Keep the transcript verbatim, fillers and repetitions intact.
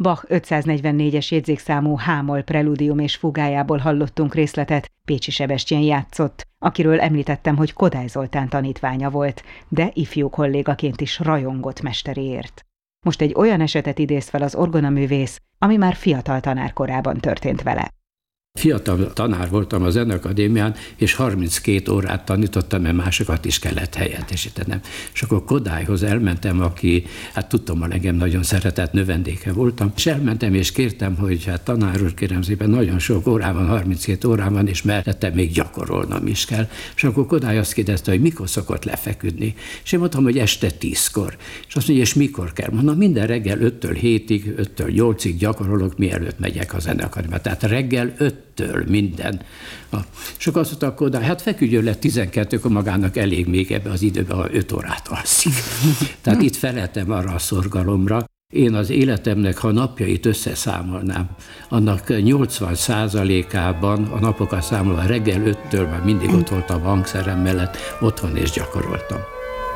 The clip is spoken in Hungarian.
Bach ötszáznegyvennégyes jegyzékszámú H-moll preludium és fugájából hallottunk részletet, Pécsi Sebestyén játszott, akiről említettem, hogy Kodály Zoltán tanítványa volt, de ifjú kollégaként is rajongott mesteréért. Most egy olyan esetet idéz fel az orgonaművész, ami már fiatal tanárkorában történt vele. Fiatal tanár voltam a Zeneakadémián, és harminckét órát tanítottam, mert másokat is kellett helyettesítenem. És akkor Kodályhoz elmentem, aki, hát tudtam, hogy engem nagyon szeretett, növendéke voltam, és elmentem, és kértem, hogy hát tanár úr, kérem szépen, nagyon sok órán van, harminckét órán van, és mellette még gyakorolnom is kell. És akkor Kodály azt kérdezte, hogy mikor szokott lefeküdni. És én mondtam, hogy este tízkor. És azt mondja, és mikor kell? Mondom, minden reggel öttől hétig, öttől nyolcig gyakorolok, mielőtt megyek a Zeneakadémiába. Tehát reggel öt től minden. És akkor azt mondta Kodály, hát feküdjön le tizenkettőkor, magának elég még ebbe az időben, ha öt órát alszik. Tehát itt feleltem arra a szorgalomra. Én az életemnek, ha napjait összeszámolnám, annak nyolcvan százalékában a napokat számolva reggel öttől már mindig ott voltam a hangszerem mellett, otthon és gyakoroltam.